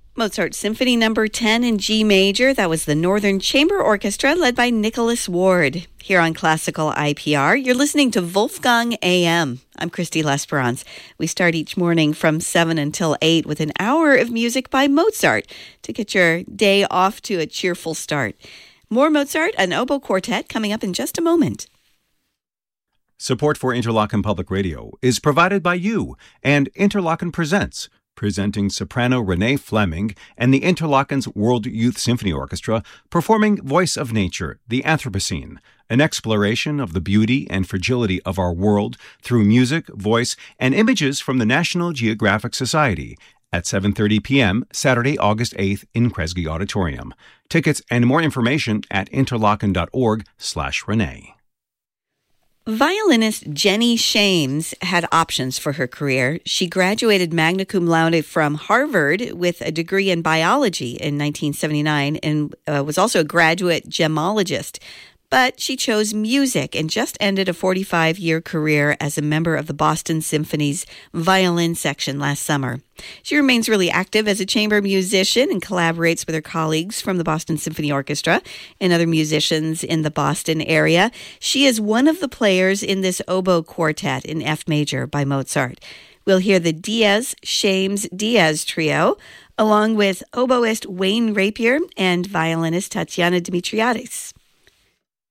Mozart Symphony Number 10 in G major. That was the Northern Chamber Orchestra led by Nicholas Ward. Here on Classical IPR, you're listening to Wolfgang AM. I'm Christy L'Esperance. We start each morning from 7 until 8 with an hour of music by Mozart to get your day off to a cheerful start. More Mozart, an oboe quartet, coming up in just a moment. Support for Interlochen Public Radio is provided by you and Interlochen Presents, presenting soprano Renee Fleming and the Interlochen's World Youth Symphony Orchestra performing Voice of Nature, the Anthropocene, an exploration of the beauty and fragility of our world through music, voice, and images from the National Geographic Society at 7:30 p.m. Saturday, August 8th in Kresge Auditorium. Tickets and more information at interlochen.org/Renee. Violinist Jenny Shames had options for her career. She graduated magna cum laude from Harvard with a degree in biology in 1979 and was also a graduate gemologist. But she chose music and just ended a 45-year career as a member of the Boston Symphony's violin section last summer. She remains really active as a chamber musician and collaborates with her colleagues from the Boston Symphony Orchestra and other musicians in the Boston area. She is one of the players in this oboe quartet in F major by Mozart. We'll hear the Diaz-Shames-Diaz trio, along with oboist Wayne Rapier and violinist Tatiana Dimitriadis.